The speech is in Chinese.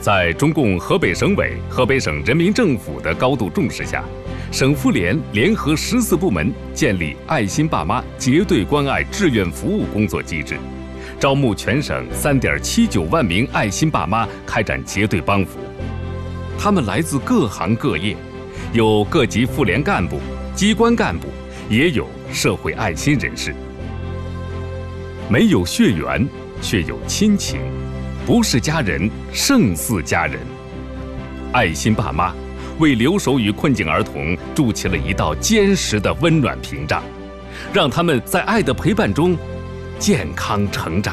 在中共河北省委、河北省人民政府的高度重视下，省妇联联合14部门建立爱心爸妈结对关爱志愿服务工作机制，招募全省3.79万名爱心爸妈开展结对帮扶。他们来自各行各业，有各级妇联干部、机关干部，也有社会爱心人士。没有血缘，却有亲情，不是家人胜似家人。爱心爸妈为留守与困境儿童筑起了一道坚实的温暖屏障，让他们在爱的陪伴中健康成长。